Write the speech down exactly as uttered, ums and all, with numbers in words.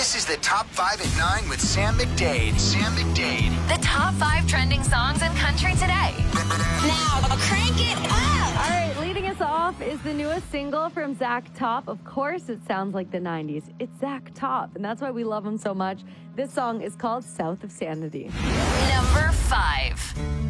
This is the Top five at nine with Sam McDade. Sam McDade. The top five trending songs in country today. Now, crank it up! All right, leading us off is the newest single from Zach Top. Of course, it sounds like the nineties. It's Zach Top, and that's why we love him so much. This song is called South of Sanity. Number five.